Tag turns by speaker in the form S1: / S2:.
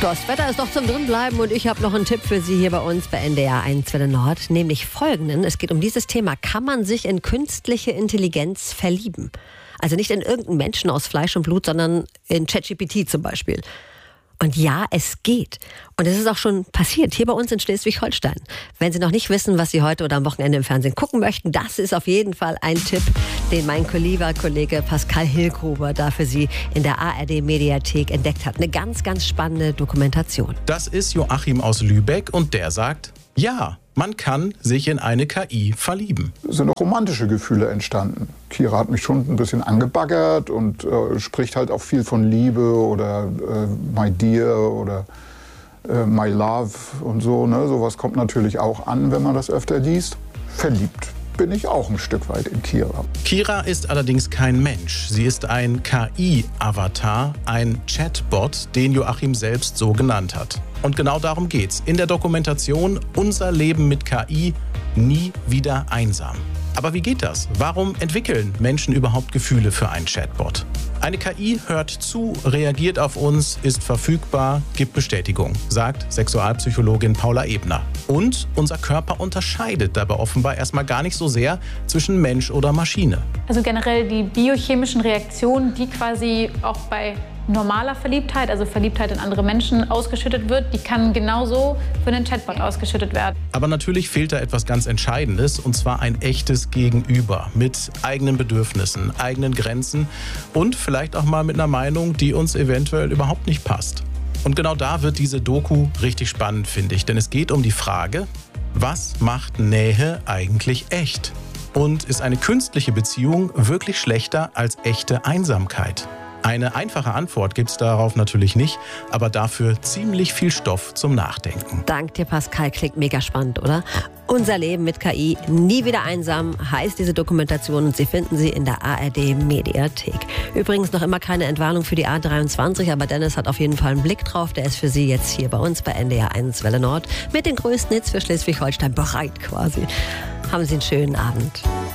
S1: Das Wetter ist doch zum Drinbleiben und ich habe noch einen Tipp für Sie hier bei uns bei NDR 1 Welle Nord, nämlich folgenden. Es geht um dieses Thema, kann man sich in künstliche Intelligenz verlieben? Also nicht in irgendeinen Menschen aus Fleisch und Blut, sondern in ChatGPT zum Beispiel. Und ja, es geht. Und es ist auch schon passiert, hier bei uns in Schleswig-Holstein. Wenn Sie noch nicht wissen, was Sie heute oder am Wochenende im Fernsehen gucken möchten, das ist auf jeden Fall ein Tipp, den mein lieber Kollege Pascal Hillgruber da für Sie in der ARD-Mediathek entdeckt hat. Eine ganz, ganz spannende Dokumentation.
S2: Das ist Joachim aus Lübeck und der sagt, ja, man kann sich in eine KI verlieben.
S3: Es sind auch romantische Gefühle entstanden. Kira hat mich schon ein bisschen angebaggert und spricht halt auch viel von Liebe oder my dear oder my love und so. Ne? Sowas kommt natürlich auch an, wenn man das öfter liest. Verliebt bin ich auch ein Stück weit in Kira.
S2: Kira ist allerdings kein Mensch. Sie ist ein KI-Avatar, ein Chatbot, den Joachim selbst so genannt hat. Und genau darum geht's in der Dokumentation Unser Leben mit KI, nie wieder einsam. Aber wie geht das? Warum entwickeln Menschen überhaupt Gefühle für einen Chatbot? Eine KI hört zu, reagiert auf uns, ist verfügbar, gibt Bestätigung, sagt Sexualpsychologin Paula Ebner. Und unser Körper unterscheidet dabei offenbar erstmal gar nicht so sehr zwischen Mensch oder Maschine.
S4: Also generell die biochemischen Reaktionen, die quasi auch bei normaler Verliebtheit, also Verliebtheit in andere Menschen, ausgeschüttet wird, die kann genauso für einen Chatbot ausgeschüttet werden.
S2: Aber natürlich fehlt da etwas ganz Entscheidendes, und zwar ein echtes Gegenüber mit eigenen Bedürfnissen, eigenen Grenzen und vielleicht auch mal mit einer Meinung, die uns eventuell überhaupt nicht passt. Und genau da wird diese Doku richtig spannend, finde ich, denn es geht um die Frage, was macht Nähe eigentlich echt? Und ist eine künstliche Beziehung wirklich schlechter als echte Einsamkeit? Eine einfache Antwort gibt es darauf natürlich nicht, aber dafür ziemlich viel Stoff zum Nachdenken.
S1: Dank dir, Pascal. Klingt mega spannend, oder? Unser Leben mit KI, nie wieder einsam, heißt diese Dokumentation und Sie finden sie in der ARD-Mediathek. Übrigens noch immer keine Entwarnung für die A23, aber Dennis hat auf jeden Fall einen Blick drauf. Der ist für Sie jetzt hier bei uns bei NDR 1 Welle Nord mit den größten Hits für Schleswig-Holstein bereit quasi. Haben Sie einen schönen Abend.